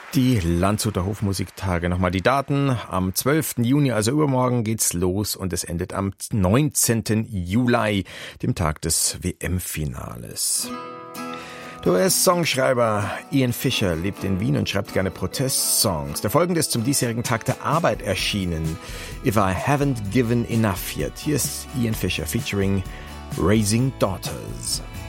Die Landshuter Hofmusiktage. Nochmal die Daten. Am 12. Juni, also übermorgen, geht's los und es endet am 19. Juli, dem Tag des WM-Finales. Der US-Songschreiber Ian Fisher lebt in Wien und schreibt gerne Protestsongs. Der folgende ist zum diesjährigen Tag der Arbeit erschienen. If I Haven't Given Enough Yet. Hier ist Ian Fisher featuring Raising Daughters.